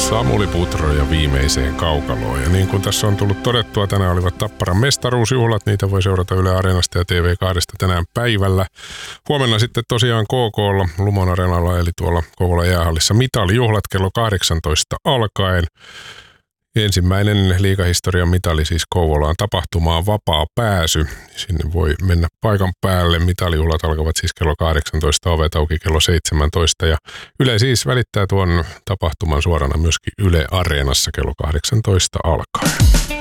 Samuli Putro ja viimeiseen kaukaloon. Ja niin kuin tässä on tullut todettua, tänään olivat Tapparan mestaruusjuhlat. Niitä voi seurata Yle Areenasta ja TV2 tänään päivällä. Huomenna sitten tosiaan KK:lla, Lumon Areenalla, eli tuolla Kouvolan jäähallissa mitalijuhlat kello 18 alkaen. Ensimmäinen liigahistorian mitali siis Kouvolaan, tapahtumaan vapaa pääsy. Sinne voi mennä paikan päälle. Mitalijuhlat alkavat siis kello 18, ovet auki kello 17. Ja Yle siis välittää tuon tapahtuman suorana myöskin Yle Areenassa kello 18 alkaen.